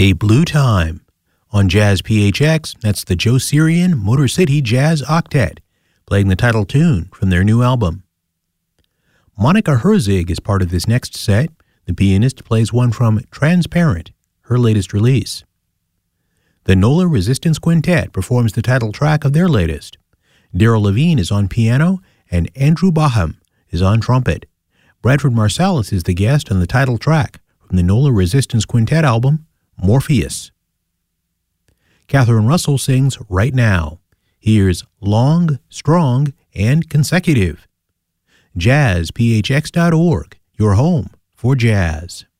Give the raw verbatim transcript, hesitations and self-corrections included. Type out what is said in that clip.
A Blue Time. On Jazz P H X, that's the Joe Sirian Motor City Jazz Octet, playing the title tune from their new album. Monica Herzig is part of this next set. The pianist plays one from Transparent, her latest release. The Nola Resistance Quintet performs the title track of their latest. Daryl Levine is on piano, and Andrew Baham is on trumpet. Bradford Marsalis is the guest on the title track from the Nola Resistance Quintet album, Morpheus. Catherine Russell sings Right Now. Here's Long, Strong, and Consecutive. jazz p h x dot org, your home for jazz.